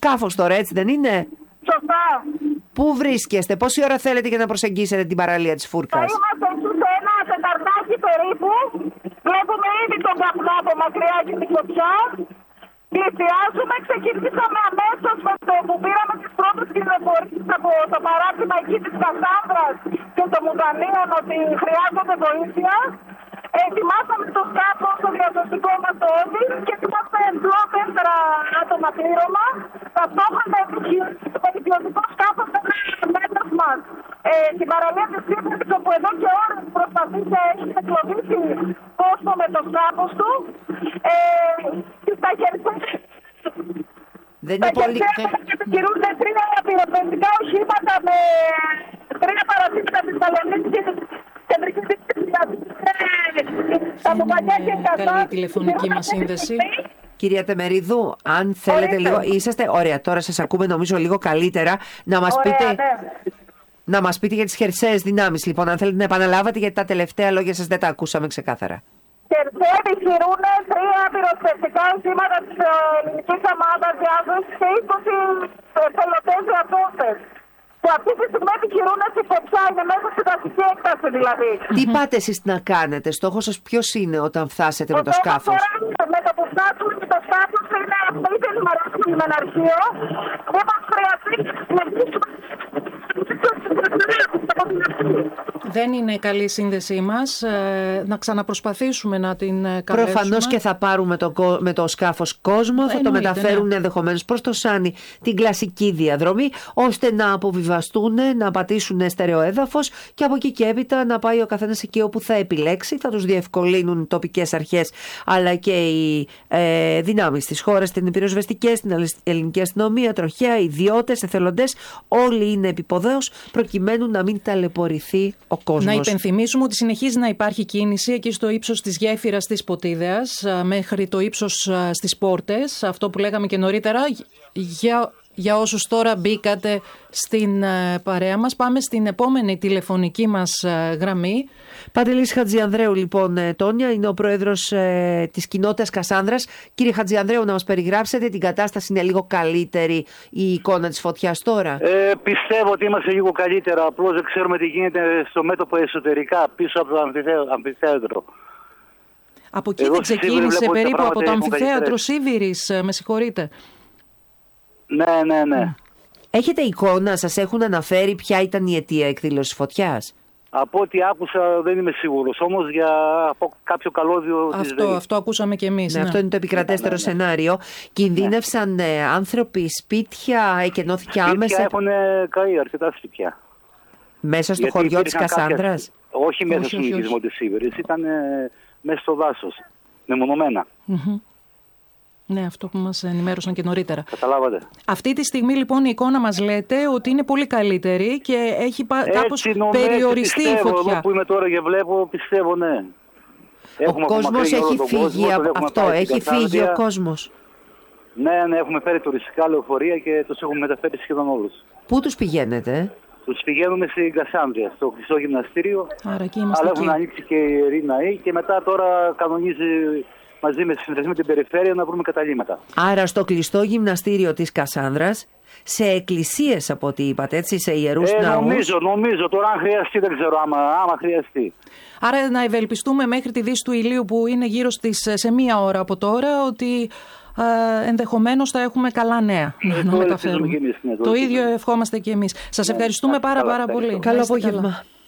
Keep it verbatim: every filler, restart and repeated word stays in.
σκάφος τώρα, έτσι δεν είναι? Σωστά. Πού βρίσκεστε, πόση ώρα θέλετε για να προσεγγίσετε την παραλία της Φούρκας? Θα είμαστε εκεί σε ένα τεταρτάκι περίπου. Βλέπουμε ήδη τον καπνό από μακριά και τη φωτιά. Πλησιάζουμε, ξεκινήσαμε αμέσως με το που πήραμε τις πρώτες πληροφορίες από το παράρτημα εκεί της Κασάνδρας και των Μουτανίων ότι χρειάζονται βοήθεια. Ετοιμάσαμε το σκάφος, το διαδοτικό μας το όδη και είμαστε εμπλό τέσσερα άτομα πλήρωμα. Ταυτόχρονα το περιπλωτικό σκάφος μέτρας μας. Ε, στην παραλία της Σύμβουλης, όπου εδώ και ώρες προσπαθεί και έχει εκλογήσει κόσμο με το σκάφος του. Ε, στα χερσαία δεν είναι πολύ... επικυρούνται τρία πυροσβεστικά οχήματα με τρία παρασύμματα της Θεσσαλονίκης και κεντρικής καλή τηλεφωνική μας σύνδεση. Κυρία Τεμερίδου, αν θέλετε λίγο, είσαστε, ωραία, τώρα σας ακούμε νομίζω λίγο καλύτερα, να μας ωραία, πείτε... Ναι. Να μας πείτε για τις χερσαίες δυνάμεις, λοιπόν, αν θέλετε να επαναλάβετε, γιατί τα τελευταία λόγια σας δεν τα ακούσαμε ξεκάθαρα. Χερσαία επιχειρούν τρία πυροσβεστικά οχήματα της ελληνικής ομάδας διάδοσης και είκοσι εθελοντές διαδότες. Που αυτή τη στιγμή επιχειρούν στη φωτιά, είναι μέσα στην δασική έκταση δηλαδή. Τι πάτε εσείς να κάνετε, στόχος σας ποιος είναι όταν φτάσετε ο με το σκάφος? Με το που φτάσουμε με το σκάφος είναι αυτό, είτε ενημερώσουμε με ένα αρχείο, δεν μας χρειαστεί να βγήσουμε. Δεν είναι καλή η σύνδεσή μας. Ε, να ξαναπροσπαθήσουμε να την καλέσουμε. Προφανώς και θα πάρουμε το, με το σκάφος κόσμο, θα Εννοείται, το μεταφέρουν ναι. ενδεχομένως προς το Σάνι την κλασική διαδρομή, ώστε να αποβιβαστούν, να πατήσουν στερεό έδαφος και από εκεί και έπειτα να πάει ο καθένας εκεί όπου θα επιλέξει. Θα τους διευκολύνουν οι τοπικές αρχές αλλά και οι ε, δυνάμεις της χώρας, την πυροσβεστικές, την ελληνική αστυνομία, τροχέα, ιδιώτες, εθελοντές. Όλοι είναι επιποδέως προκειμένου να μην ταλαιπωρηθεί ο κόσμος. Να υπενθυμίσουμε ότι συνεχίζει να υπάρχει κίνηση εκεί στο ύψος της γέφυρας της Ποτίδεας μέχρι το ύψος στις πόρτες. Αυτό που λέγαμε και νωρίτερα. Για, για όσους τώρα μπήκατε στην παρέα μας, πάμε στην επόμενη τηλεφωνική μας γραμμή. Παντελής Χατζιανδρέου, λοιπόν, Τόνια, είναι ο πρόεδρος ε, της κοινότητας Κασάνδρας. Κύριε Χατζιανδρέου, να μας περιγράψετε την κατάσταση, είναι λίγο καλύτερη η εικόνα της φωτιάς τώρα? Ε, πιστεύω ότι είμαστε λίγο καλύτερα, απλώς δεν ξέρουμε τι γίνεται στο μέτωπο εσωτερικά, πίσω από το αμφιθέατρο. Από εκεί δεν ξεκίνησε περίπου από το αμφιθέατρο Σίβηρης, με συγχωρείτε? Ναι, ναι, ναι. Έχετε εικόνα, σας έχουν αναφέρει ποια ήταν η αιτία εκδήλωσης φωτιάς? Από ό,τι άκουσα δεν είμαι σίγουρος, όμως για από κάποιο καλώδιο της Αυτό, ΔΕΗ. αυτό ακούσαμε και εμείς. Ναι, Ναι. αυτό είναι το επικρατέστερο ναι, ναι, ναι. σενάριο. Κινδύνευσαν ναι. άνθρωποι, σπίτια, εκενώθηκε σπίτια άμεσα. Έχουν καεί αρκετά σπίτια. Μέσα στο Γιατί χωριό της υπήρχαν Κασάνδρας? Κάποια... Όχι μέσα όχι, στον όχι, οικισμό όχι. της Σίβηρης, ήταν ε, μέσα στο δάσος, μεμονωμένα. Mm-hmm. Ναι, αυτό που μας ενημέρωσαν και νωρίτερα. Καταλάβατε. Αυτή τη στιγμή λοιπόν η εικόνα μας λέτε ότι είναι πολύ καλύτερη και έχει πα... κάπως νομίζω, περιοριστεί πιστεύω, η φωτιά. Εγώ που είμαι τώρα και βλέπω, πιστεύω, ναι. Ο κόσμος έχει φύγει από αυτό, έχει φύγει ο κόσμος. Ναι, ναι, έχουμε φέρει τουριστικά λεωφορεία και τους έχουμε μεταφέρει σχεδόν όλους. Πού τους πηγαίνετε? Τους πηγαίνουμε στην Κασάνδρεια, στο Χρυσό Γυμναστήριο. Άρα εκεί είμαστε. Αλλά εκεί. έχουν ανοίξει και η Ιερή Ναή και μετά τώρα κανονίζει μαζί με τη συνεργασία με την περιφέρεια να βρούμε καταλήμματα. Άρα στο κλειστό γυμναστήριο της Κασάνδρας, σε εκκλησίες από ό,τι είπατε, έτσι, σε ιερούς ε, ναούς. Νομίζω, νομίζω. Τώρα αν χρειαστεί δεν ξέρω άμα, άμα χρειαστεί. Άρα να ευελπιστούμε μέχρι τη δύση του ηλίου που είναι γύρω στις, σε μία ώρα από τώρα, ότι ε, ενδεχομένως θα έχουμε καλά νέα ε, να το μεταφέρουμε. Εμείς, ναι, το το ίδιο ευχόμαστε και εμείς. Σας ευχαριστούμε πάρα πάρα πολύ. Καλό απόγευμα.